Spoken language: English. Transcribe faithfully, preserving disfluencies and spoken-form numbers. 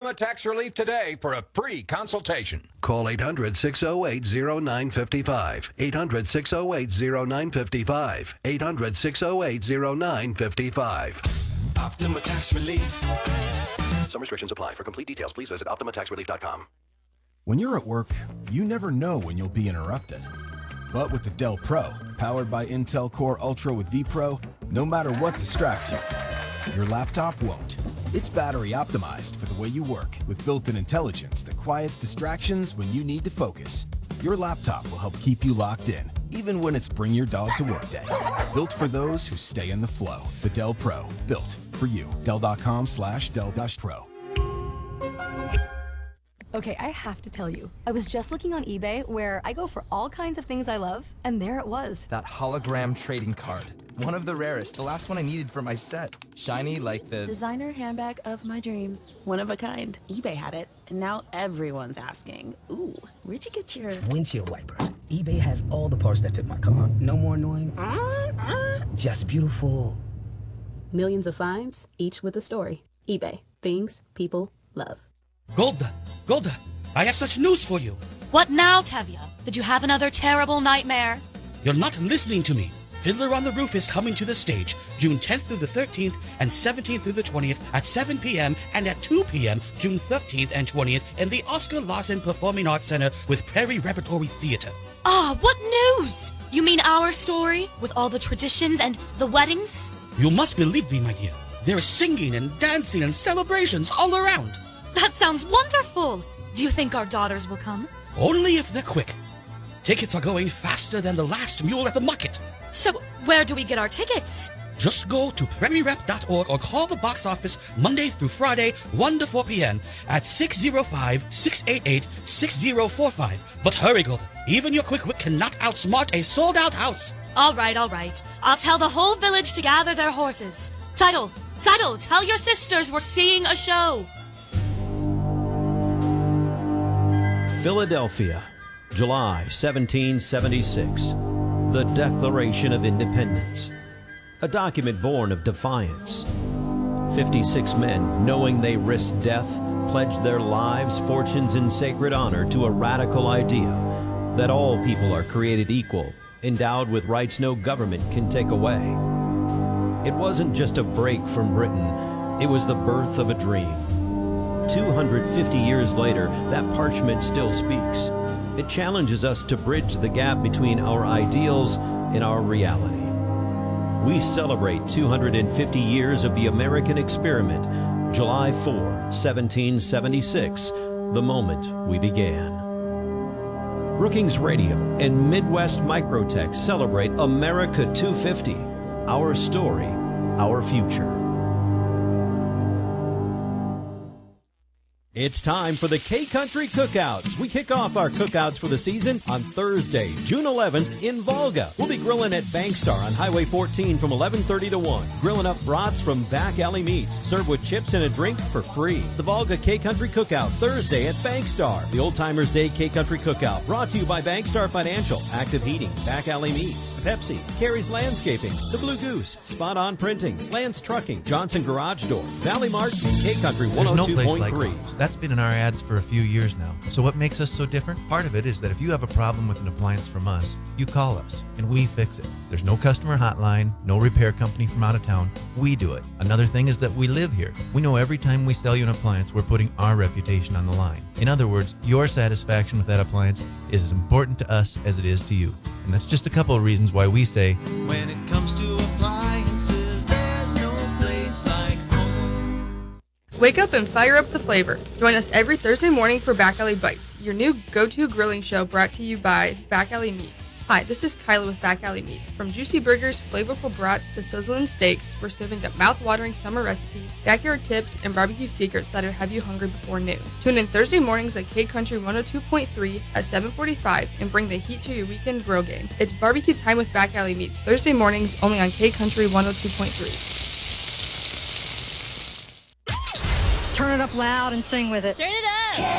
Optima Tax Relief today for a free consultation. Call eight hundred, six oh eight, oh nine five five. eight hundred, six oh eight, oh nine five five. eight hundred, six oh eight, oh nine five five. Optima Tax Relief. Some restrictions apply. For complete details, please visit optima tax relief dot com. When you're at work, you never know when you'll be interrupted. But with the Dell Pro, powered by Intel Core Ultra with vPro, no matter what distracts you, your laptop won't. It's battery optimized for the way you work with built-in intelligence that quiets distractions when you need to focus. Your laptop will help keep you locked in, even when it's bring your dog to work day. Built for those who stay in the flow. The Dell Pro, built for you. Dell.com slash Dell Pro. Okay, I have to tell you, I was just looking on eBay where I go for all kinds of things I love, and there it was. That hologram trading card. One of the rarest, the last one I needed for my set. Shiny like the... designer handbag of my dreams. One of a kind. eBay had it, and now everyone's asking, ooh, where'd you get your... windshield wipers. eBay has all the parts that fit my car. No more annoying, just beautiful. Millions of finds, each with a story. eBay. Things people love. Golda, Golda, I have such news for you. What now, Tevye? Did you have another terrible nightmare? You're not listening to me. Fiddler on the Roof is coming to the stage June tenth through the thirteenth and seventeenth through the twentieth at seven p.m. and at two p.m. June thirteenth and twentieth in the Oscar Lawson Performing Arts Center with Prairie Repertory Theater. Ah, what news? You mean our story with all the traditions and the weddings? You must believe me, my dear. There is singing and dancing and celebrations all around. That sounds wonderful! Do you think our daughters will come? Only if they're quick. Tickets are going faster than the last mule at the market. So, where do we get our tickets? Just go to prairie rep dot org or call the box office Monday through Friday, one to four p.m. at six oh five, six eight eight, six oh four five. But hurry, Golda. Even your quick wit cannot outsmart a sold-out house. All right, all right. I'll tell the whole village to gather their horses. Seidel, Seidel, tell your sisters we're seeing a show. Philadelphia, July seventeen seventy-six. The Declaration of Independence. A document born of defiance. fifty-six men, knowing they risked death, pledged their lives, fortunes, and sacred honor to a radical idea that all people are created equal, endowed with rights no government can take away. It wasn't just a break from Britain, it was the birth of a dream. two hundred fifty years later, that parchment still speaks. It challenges us to bridge the gap between our ideals and our reality. We celebrate two hundred fifty years of the American experiment, July fourth, seventeen seventy-six, the moment we began. Brookings Radio and Midwest Microtech celebrate America two fifty, our story, our future. It's time for the K-Country Cookouts. We kick off our cookouts for the season on Thursday, June eleventh in Volga. We'll be grilling at Bankstar on Highway fourteen from eleven thirty to one. Grilling up brats from Back Alley Meats. Served with chips and a drink for free. The Volga K-Country Cookout, Thursday at Bankstar. The Old Timers Day K-Country Cookout, brought to you by Bankstar Financial, Active Heating, Back Alley Meats, Pepsi, Carrie's Landscaping, The Blue Goose, Spot On Printing, Lance Trucking, Johnson Garage Door, Valley Mart, and K-Country one oh two point three. That's been in our ads for a few years now. So what makes us so different? Part of it is that if you have a problem with an appliance from us, you call us and we fix it. There's no customer hotline, no repair company from out of town. We do it. Another thing is that we live here. We know every time we sell you an appliance, we're putting our reputation on the line. In other words, your satisfaction with that appliance is as important to us as it is to you. And that's just a couple of reasons why we say, when it comes to appliances, there's no place like home. Wake up and fire up the flavor. Join us every Thursday morning for Back Alley Bites, your new go-to grilling show brought to you by Back Alley Meats. Hi, this is Kyla with Back Alley Meats. From juicy burgers, flavorful brats, to sizzling steaks, we're serving up mouth-watering summer recipes, backyard tips, and barbecue secrets that'll have you hungry before noon. Tune in Thursday mornings at K-Country one oh two point three at seven forty-five and bring the heat to your weekend grill game. It's barbecue time with Back Alley Meats, Thursday mornings only on K-Country one oh two point three. Turn it up loud and sing with it. Turn it up!